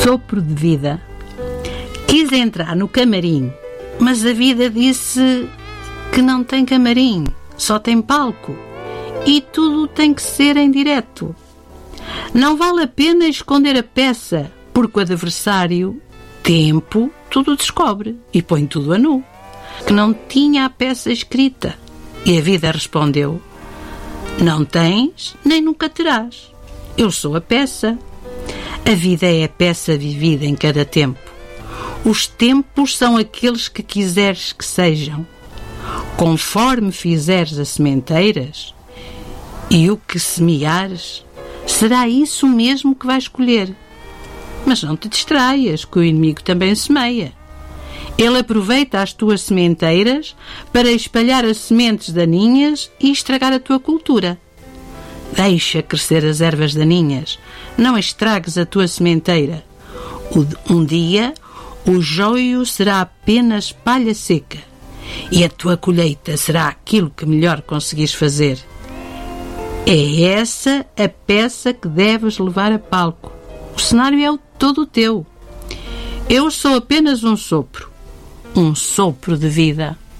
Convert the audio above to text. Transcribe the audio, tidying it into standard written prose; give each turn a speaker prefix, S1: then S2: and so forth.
S1: Sopro de vida. Quis entrar no camarim, mas a vida disse que não tem camarim, só tem palco e tudo tem que ser em direto. Não vale a pena esconder a peça, porque o adversário, tempo, tudo descobre e põe tudo a nu. Que não tinha a peça escrita. E a vida respondeu: não tens, nem nunca terás. Eu sou a peça. A vida é a peça vivida em cada tempo. Os tempos são aqueles que quiseres que sejam. Conforme fizeres as sementeiras, e o que semeares, será isso mesmo que vais colher. Mas não te distraias, que o inimigo também semeia. Ele aproveita as tuas sementeiras para espalhar as sementes daninhas e estragar a tua cultura. Deixa crescer as ervas daninhas, não estragues a tua sementeira. Um dia, o joio será apenas palha seca e a tua colheita será aquilo que melhor conseguires fazer. É essa a peça que deves levar a palco. O cenário é todo teu. Eu sou apenas um sopro de vida.